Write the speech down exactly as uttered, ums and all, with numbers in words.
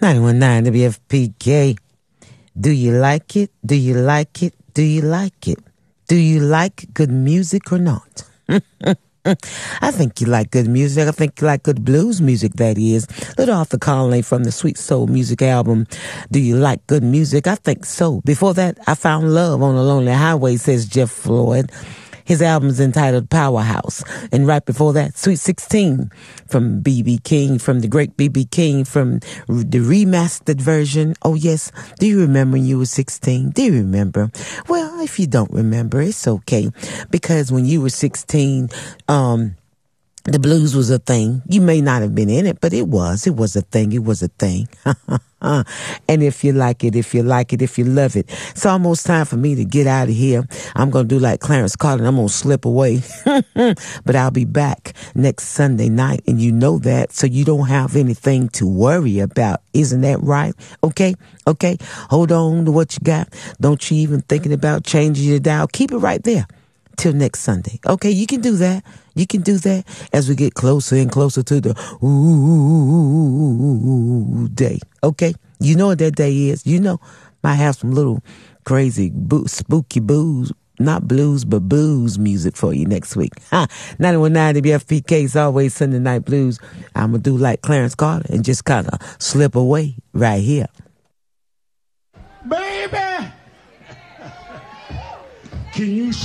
nine one nine W F P K. Do you like it? Do you like it? Do you like it? Do you like good music or not? I think you like good music. I think you like good blues music, that is. Little Arthur Conley from the Sweet Soul Music album. Do you like good music? I think so. Before that, I Found Love on a Lonely Highway, says Jeff Floyd. His album is entitled Powerhouse. And right before that, Sweet sixteen from B B King, from the great B B King, from the remastered version. Oh, yes. Do you remember when you were sixteen? Do you remember? Well, if you don't remember, it's okay. Because when you were sixteen, um... the blues was a thing. You may not have been in it, but it was. It was a thing. It was a thing. And if you like it, if you like it, if you love it. It's almost time for me to get out of here. I'm going to do like Clarence Carlin. I'm going to slip away. But I'll be back next Sunday night, and you know that, so you don't have anything to worry about. Isn't that right? Okay? Okay? Hold on to what you got. Don't you even thinking about changing your dial. Keep it right there till next Sunday. Okay, you can do that. You can do that as we get closer and closer to the ooh day. Okay, you know what that day is. You know, might have some little crazy boo- spooky booze, not blues, but booze music for you next week. Huh. nine one nine W F P K is always Sunday Night Blues. I'm going to do like Clarence Carter and just kind of slip away right here. Baby, can you